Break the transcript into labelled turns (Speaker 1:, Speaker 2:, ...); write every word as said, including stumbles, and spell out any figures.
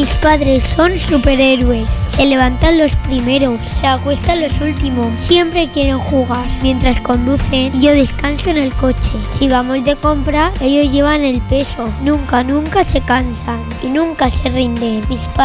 Speaker 1: Mis padres son superhéroes. Se levantan los primeros, se acuestan los últimos. Siempre quieren jugar mientras conducen y yo descanso en el coche. Si vamos de compra, ellos llevan el peso. Nunca, nunca se cansan y nunca se rinden. Mis padres